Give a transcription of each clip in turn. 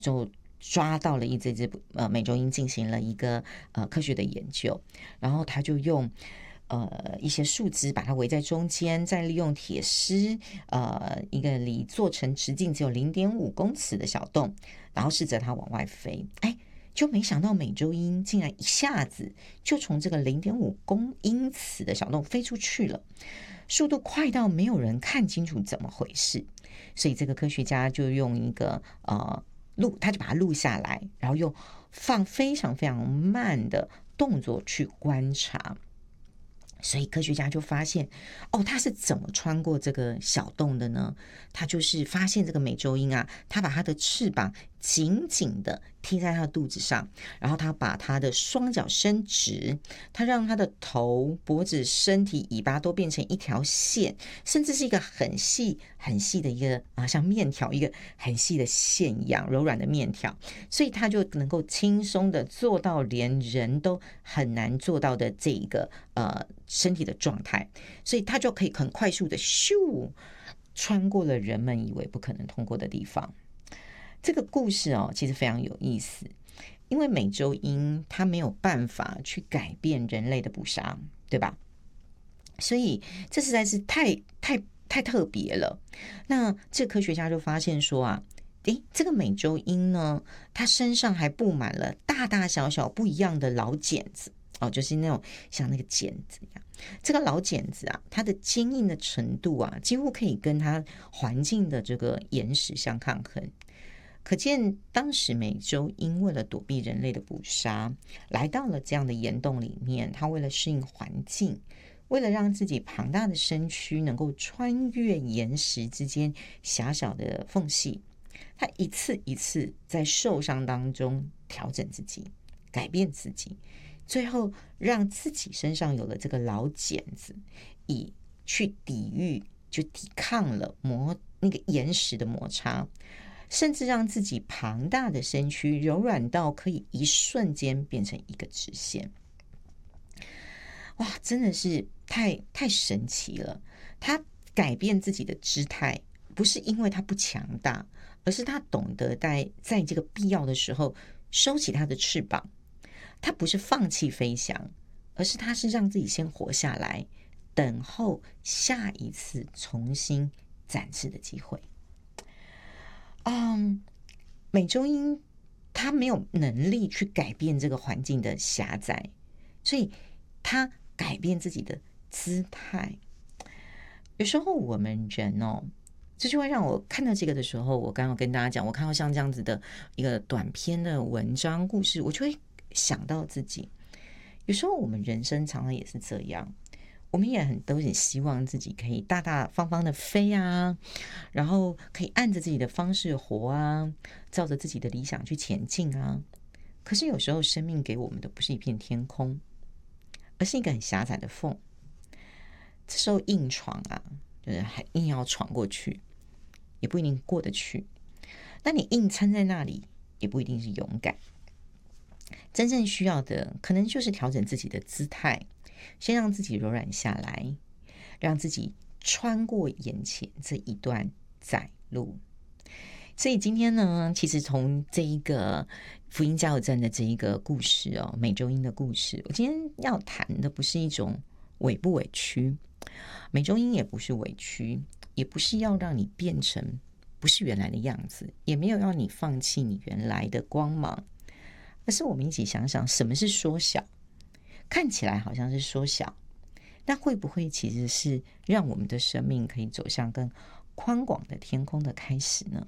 就抓到了这只美洲鹰，进行了一个科学的研究，然后他就用一些树枝把它围在中间，再利用铁丝一个离做成直径只有0.5公尺的小洞，然后试着它往外飞，就没想到美洲鹰竟然一下子就从这个0.5英尺的小洞飞出去了，速度快到没有人看清楚怎么回事，所以这个科学家就用一个他就把它录下来，然后用放非常非常慢的动作去观察。所以科学家就发现，他是怎么穿过这个小洞的呢？他就是发现这个美洲鹰啊，他把它的翅膀紧紧的贴在它的肚子上，然后他把它的双脚伸直，他让它的头、脖子、身体、尾巴都变成一条线，甚至是一个很细很细的一个像面条一个很细的线一样柔软的面条，所以他就能够轻松的做到连人都很难做到的这一个身体的状态，所以他就可以很快速的咻穿过了人们以为不可能通过的地方。这个故事其实非常有意思，因为美洲鹰它没有办法去改变人类的捕杀，对吧？所以这实在是太特别了。那这科学家就发现说这个美洲鹰呢，它身上还布满了大大小小不一样的老茧子就是那种像那个茧子一样。这个老茧子它的坚硬的程度几乎可以跟它环境的这个岩石相抗衡。可见当时美洲鹰为了躲避人类的捕杀，来到了这样的岩洞里面，它为了适应环境，为了让自己庞大的身躯能够穿越岩石之间狭小的缝隙，它一次一次在受伤当中调整自己，改变自己，最后让自己身上有了这个老茧子，以去抵抗了那个岩石的摩擦，甚至让自己庞大的身躯柔软到可以一瞬间变成一个直线。哇，真的是太神奇了！他改变自己的姿态，不是因为他不强大，而是他懂得在这个必要的时候收起他的翅膀。他不是放弃飞翔，而是他是让自己先活下来，等候下一次重新展翅的机会。美洲鹰它没有能力去改变这个环境的狭窄，所以它改变自己的姿态。有时候我们人这就会让我看到这个的时候，我刚刚跟大家讲，我看到像这样子的一个短篇的文章故事，我就会想到自己。有时候我们人生常常也是这样，我们也都很希望自己可以大大方方的飞然后可以按着自己的方式活照着自己的理想去前进可是有时候生命给我们的不是一片天空，而是一个很狭窄的缝。这时候硬闯就是还硬要闯过去，也不一定过得去。那你硬撑在那里，也不一定是勇敢。真正需要的可能就是调整自己的姿态，先让自己柔软下来，让自己穿过眼前这一段窄路。所以今天呢，其实从这一个福音加油站的这一个故事美洲鹰的故事，我今天要谈的不是一种委不委屈，美洲鹰也不是委屈，也不是要让你变成不是原来的样子，也没有要你放弃你原来的光芒，而是我们一起想想什么是缩小。看起来好像是缩小，那会不会其实是让我们的生命可以走向更宽广的天空的开始呢？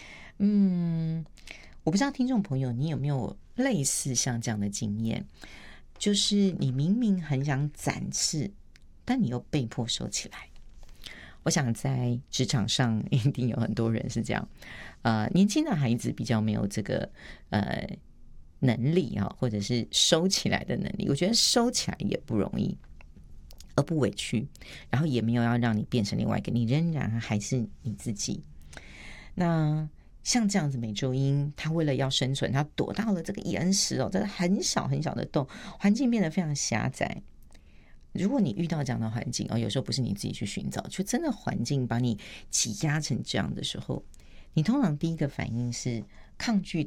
我不知道听众朋友你有没有类似像这样的经验，就是你明明很想展翅，但你又被迫收起来。我想在职场上一定有很多人是这样，年轻的孩子比较没有这个能力或者是收起来的能力。我觉得收起来也不容易，而不委屈，然后也没有要让你变成另外一个你，仍然还是你自己。那像这样子美洲鹰，它为了要生存，它躲到了这个岩石这个很小很小的洞，环境变得非常狭窄。如果你遇到这样的环境有时候不是你自己去寻找，就真的环境把你挤压成这样的时候，你通常第一个反应是抗拒